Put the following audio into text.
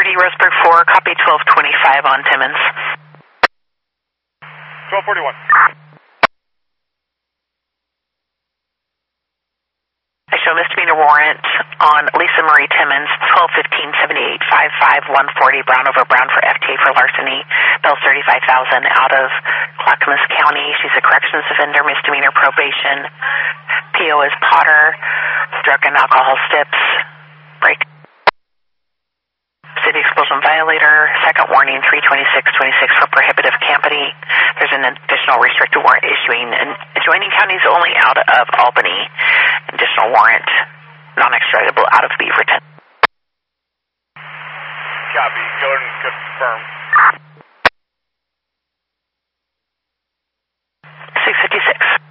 30 Roseburg 4, copy 1225 on Timmins. 1241. I show misdemeanor warrant on Lisa Marie Timmins, 12-15-78-55-140, Brown over Brown for FTA for larceny, bill $35,000 out of Clackamas County. She's a corrections offender, misdemeanor probation. PO is Potter, drug and alcohol steps, break. City expulsion violator, second warning 32626 for prohibitive camping. There's an additional restricted warrant issuing in adjoining counties only out of Albany. Additional warrant, non-extraditable out of Beaverton. Copy. Jordan, confirm. 656.